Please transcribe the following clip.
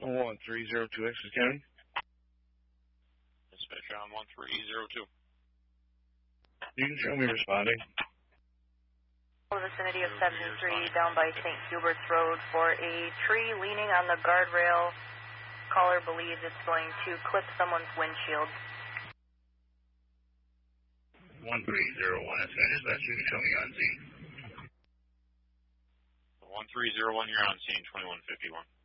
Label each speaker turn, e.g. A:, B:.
A: 1302 Exeter County.
B: Dispatcher on 1302.
A: You can show me responding.
C: Vicinity of 73 down by St. Hubert's Road for a tree leaning on the guardrail. Caller believes it's going to clip someone's windshield.
A: 1301 Dispatch, you can show me on scene.
B: 1301, you're on scene, 2151.